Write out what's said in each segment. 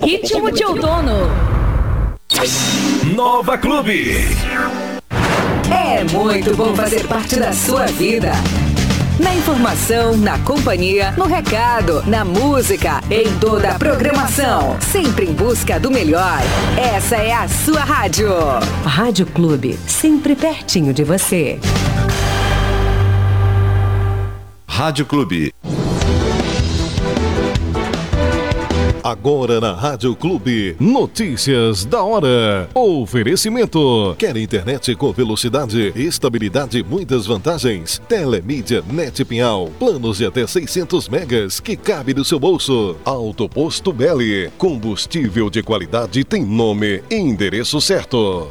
Ritmo de outono. Nova Clube. É muito bom fazer parte da sua vida. Na informação, na companhia, no recado, na música, em toda a programação. Sempre em busca do melhor. Essa é a sua rádio. Rádio Clube, sempre pertinho de você. Rádio Clube. Agora na Rádio Clube, notícias da hora. Oferecimento. Quer internet com velocidade, estabilidade e muitas vantagens? Telemídia Net Pinhal. Planos de até 600 megas que cabe no seu bolso. Autoposto Belli. Combustível de qualidade tem nome e endereço certo.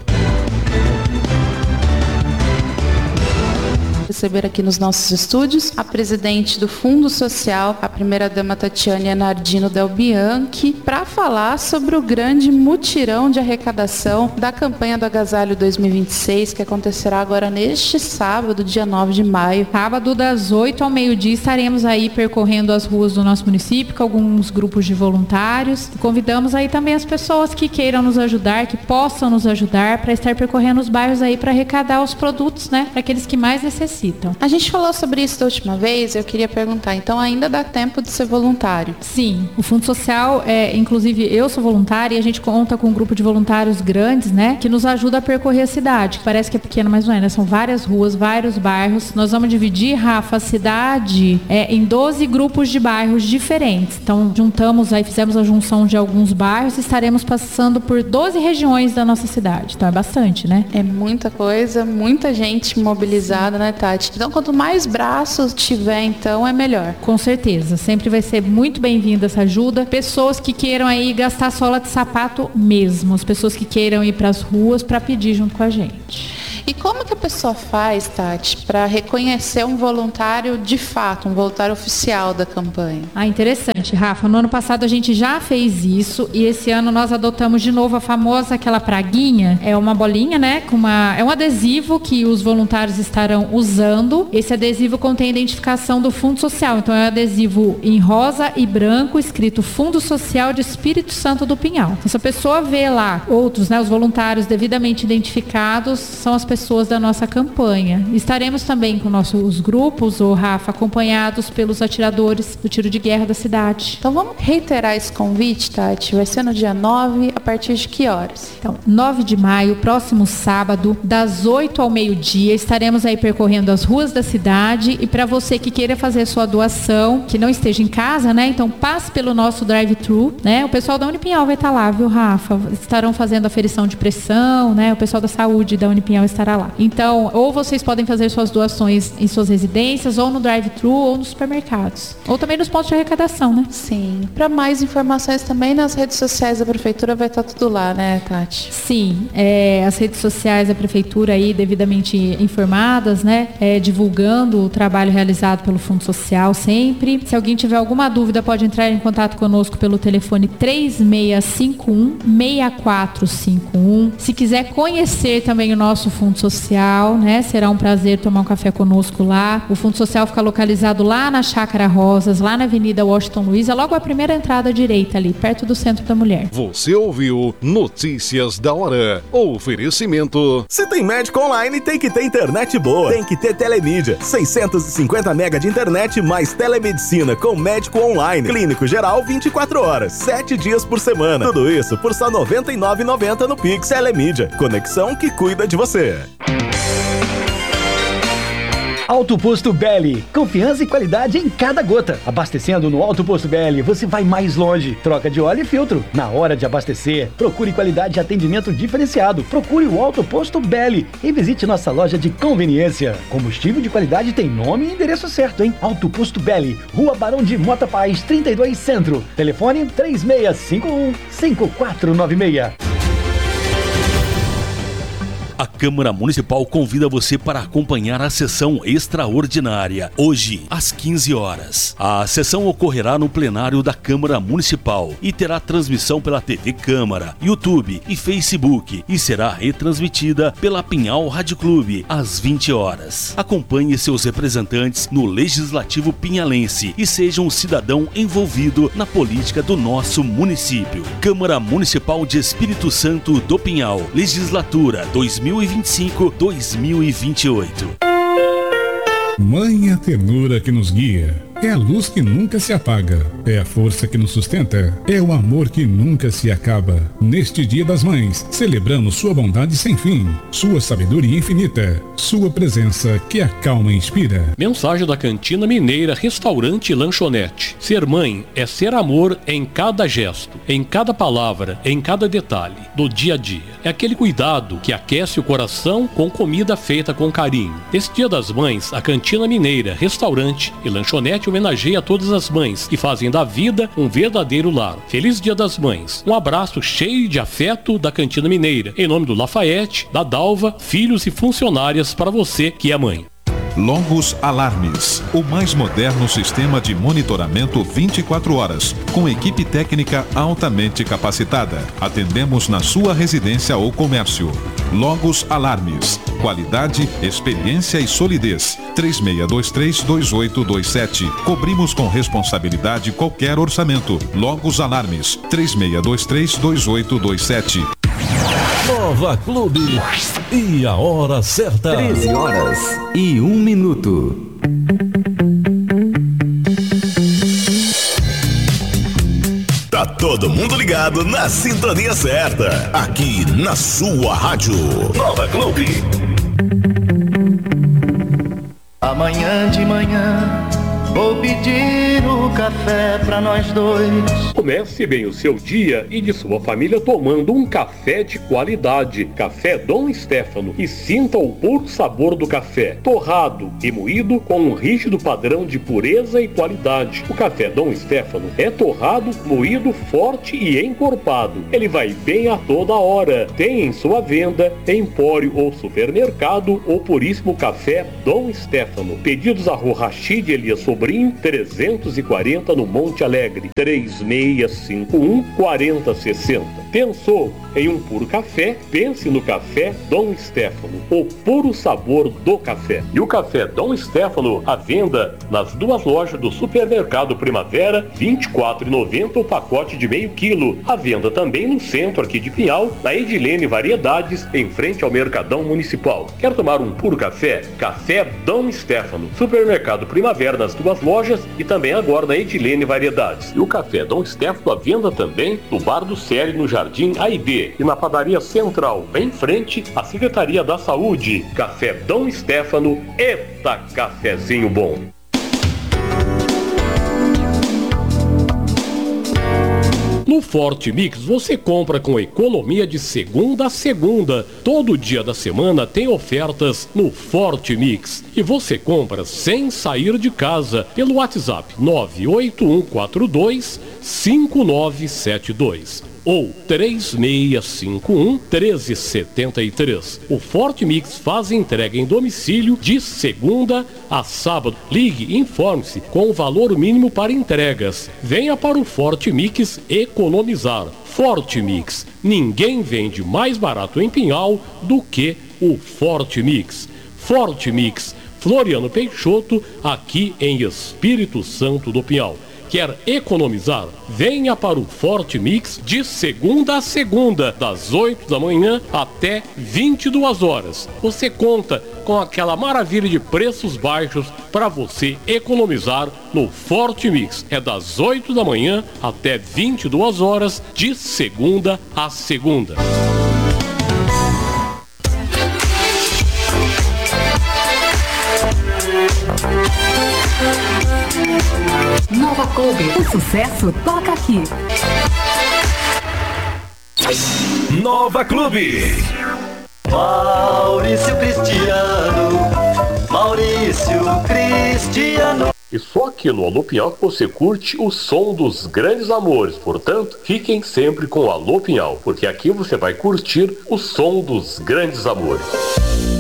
Receber aqui nos nossos estúdios a presidente do Fundo Social, a primeira-dama Tatiane Nardino Del Bianchi, para falar sobre o grande mutirão de arrecadação da campanha do Agasalho 2026, que acontecerá agora neste sábado, dia 9 de maio. Sábado, das 8 ao meio-dia, estaremos aí percorrendo as ruas do nosso município com alguns grupos de voluntários. Convidamos aí também as pessoas que queiram nos ajudar, que possam nos ajudar, para estar percorrendo os bairros aí para arrecadar os produtos, né, para aqueles que mais necessitam. A gente falou sobre isso da última vez, eu queria perguntar, então ainda dá tempo de ser voluntário? Sim, o Fundo Social, inclusive eu sou voluntária e a gente conta com um grupo de voluntários grandes, né, que nos ajuda a percorrer a cidade, que parece que é pequeno, mas não é, né? São várias ruas, vários bairros. Nós vamos dividir, Rafa, a cidade em 12 grupos de bairros diferentes. Então, juntamos aí, fizemos a junção de alguns bairros e estaremos passando por 12 regiões da nossa cidade. Então, é bastante, né? É muita coisa, muita gente mobilizada, né, Tati? Então, quanto mais braços tiver, então, é melhor. Com certeza. Sempre vai ser muito bem-vinda essa ajuda. Pessoas que queiram aí gastar sola de sapato mesmo. As pessoas que queiram ir para as ruas para pedir junto com a gente. E como que a pessoa faz, Tati, para reconhecer um voluntário de fato, um voluntário oficial da campanha? Interessante, Rafa. No ano passado a gente já fez isso e esse ano nós adotamos de novo a famosa aquela praguinha. É uma bolinha, né? É um adesivo que os voluntários estarão usando. Esse adesivo contém a identificação do Fundo Social. Então é um adesivo em rosa e branco, escrito Fundo Social de Espírito Santo do Pinhal. Então, se a pessoa vê lá outros, né, os voluntários devidamente identificados, são as pessoas da nossa campanha. Estaremos também com nossos grupos, o Rafa, acompanhados pelos atiradores do tiro de guerra da cidade. Então vamos reiterar esse convite, Tati. Vai ser no dia 9, a partir de que horas? Então, 9 de maio, próximo sábado, das 8 ao meio-dia, estaremos aí percorrendo as ruas da cidade e para você que queira fazer sua doação, que não esteja em casa, né? Então passe pelo nosso drive-thru, né? O pessoal da Unipinhal vai estar lá, viu, Rafa? Estarão fazendo aferição de pressão, né? O pessoal da saúde da Unipinhal estará lá. Então, ou vocês podem fazer suas doações em suas residências, ou no drive-thru, ou nos supermercados. Ou também nos pontos de arrecadação, né? Sim. Para mais informações também nas redes sociais da Prefeitura vai estar tudo lá, né, Tati? Sim. As redes sociais da Prefeitura aí devidamente informadas, né? Divulgando o trabalho realizado pelo Fundo Social sempre. Se alguém tiver alguma dúvida, pode entrar em contato conosco pelo telefone 3651-6451. Se quiser conhecer também o nosso Fundo Social, né? Será um prazer tomar um café conosco lá. O Fundo Social fica localizado lá na Chácara Rosas, lá na Avenida Washington Luiz, é logo a primeira entrada à direita ali, perto do Centro da Mulher. Você ouviu Notícias da Hora. Oferecimento. Se tem médico online, tem que ter internet boa. Tem que ter telemídia. 650 mega de internet mais telemedicina com médico online. Clínico geral 24 horas, 7 dias por semana. Tudo isso por só R$ 99,90 no Pix. Telemídia. Conexão que cuida de você. Alto Posto Belli, confiança e qualidade em cada gota. Abastecendo no Alto Posto Belli, você vai mais longe. Troca de óleo e filtro. Na hora de abastecer, procure qualidade e atendimento diferenciado. Procure o Alto Posto Belli e visite nossa loja de conveniência. Combustível de qualidade tem nome e endereço certo, hein? Alto Posto Belli, Rua Barão de Mota Paz, 32 Centro. Telefone 3651-5496. A Câmara Municipal convida você para acompanhar a sessão extraordinária, hoje, às 15 horas. A sessão ocorrerá no plenário da Câmara Municipal e terá transmissão pela TV Câmara, YouTube e Facebook e será retransmitida pela Pinhal Rádio Clube às 20 horas. Acompanhe seus representantes no Legislativo Pinhalense e seja um cidadão envolvido na política do nosso município. Câmara Municipal de Espírito Santo do Pinhal, Legislatura 2025-2028. Mãe é a ternura que nos guia, é a luz que nunca se apaga, é a força que nos sustenta, é o amor que nunca se acaba. Neste Dia das Mães, celebramos sua bondade sem fim, sua sabedoria infinita, sua presença que acalma e inspira. Mensagem da Cantina Mineira, Restaurante e Lanchonete. Ser mãe é ser amor em cada gesto, em cada palavra, em cada detalhe do dia a dia. É aquele cuidado que aquece o coração com comida feita com carinho. Nesse Dia das Mães, a Cantina Mineira, Restaurante e Lanchonete homenageia todas as mães que fazem da vida um verdadeiro lar. Feliz Dia das Mães. Um abraço cheio de afeto da Cantina Mineira. Em nome do Lafayette, da Dalva, filhos e funcionárias para você que é mãe. Logos Alarmes, o mais moderno sistema de monitoramento 24 horas, com equipe técnica altamente capacitada. Atendemos na sua residência ou comércio. Logos Alarmes, qualidade, experiência e solidez. 3623-2827. Cobrimos com responsabilidade qualquer orçamento. Logos Alarmes, 3623-2827. Nova Clube. E a hora certa. 13h01. Tá todo mundo ligado na sintonia certa. Aqui na sua rádio. Nova Clube. Amanhã de manhã vou pedir o café pra nós dois. Comece bem o seu dia e de sua família tomando um café de qualidade. Café Dom Stefano. E sinta o puro sabor do café. Torrado e moído com um rígido padrão de pureza e qualidade. O café Dom Stefano é torrado, moído, forte e encorpado. Ele vai bem a toda hora. Tem em sua venda, empório ou supermercado, o puríssimo café Dom Stefano. Pedidos a Rua Rachid Elias Sobrinho, 340 no Monte Alegre, 3651-4060. Pensou em um puro café? Pense no café Dom Stefano, o puro sabor do café. E o café Dom Stefano à venda nas duas lojas do Supermercado Primavera, R$ 24,90 o pacote de meio quilo. À venda também no centro aqui de Pinhal, na Edilene Variedades, em frente ao Mercadão Municipal. Quer tomar um puro café? Café Dom Stefano, Supermercado Primavera nas duas lojas e também agora na Edilene Variedades. E o café Dom Stefano à venda também no Bar do Célio, no Jardim A&B, e na Padaria Central, em frente à Secretaria da Saúde. Café Dom Stefano, eita cafezinho bom! No Forte Mix você compra com economia de segunda a segunda. Todo dia da semana tem ofertas no Forte Mix. E você compra sem sair de casa pelo WhatsApp 98142-5972 ou 3651-1373. O Forte Mix faz entrega em domicílio de segunda a sábado. Ligue e informe-se com o valor mínimo para entregas. Venha para o Forte Mix economizar. Forte Mix. Ninguém vende mais barato em Pinhal do que o Forte Mix. Forte Mix. Floriano Peixoto, aqui em Espírito Santo do Pinhal. Quer economizar? Venha para o Forte Mix de segunda a segunda, das 8 da manhã até 22 horas. Você conta com aquela maravilha de preços baixos para você economizar no Forte Mix. É das 8 da manhã até 22 horas, de segunda a segunda. Nova Clube. O sucesso toca aqui. Nova Clube. Maurício Cristiano. E só aqui no Alô Pinhal que você curte o som dos grandes amores. Portanto, fiquem sempre com o Alô Pinhal, porque aqui você vai curtir o som dos grandes amores.